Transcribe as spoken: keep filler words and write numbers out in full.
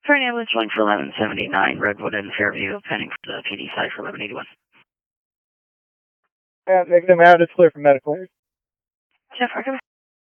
For an ambulance link for eleven seventy-nine, Redwood and Fairview, pending for the P D site for eleven eighty-one. Yeah, victim out, it's clear for medical. Jeff, Arkham.